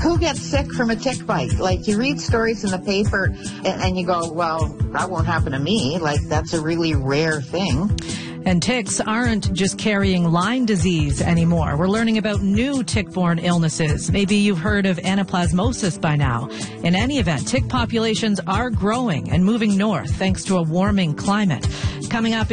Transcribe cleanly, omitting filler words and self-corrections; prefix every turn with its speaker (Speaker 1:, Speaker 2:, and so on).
Speaker 1: Who gets sick from a tick bite? Like, you read stories in the paper and you go, well, that won't happen to me. Like, that's a really rare thing.
Speaker 2: And ticks aren't just carrying Lyme disease anymore. We're learning about new tick-borne illnesses. Maybe you've heard of anaplasmosis by now. In any event, tick populations are growing and moving north thanks to a warming climate. Coming up